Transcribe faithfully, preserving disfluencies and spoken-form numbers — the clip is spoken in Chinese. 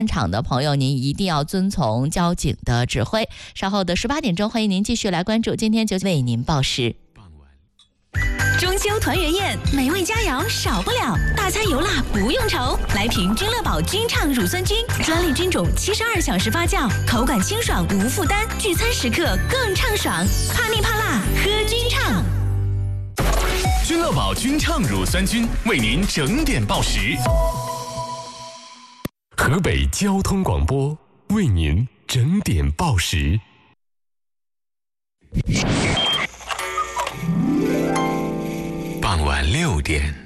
场的朋友，您一定要遵从交警的指挥。稍后的十八点钟，欢迎您继续来关注，今天就为您报时。 中秋团圆宴，美味佳肴少不了，大餐油辣不用愁。来瓶君乐宝君畅乳酸菌，专利菌种，七十二小时发酵，口感清爽无负担，聚餐时刻更畅爽。怕腻怕辣，喝君畅。 君乐宝君畅乳酸菌为您整点报时。 河北交通广播为您整点报时。 傍晚六点，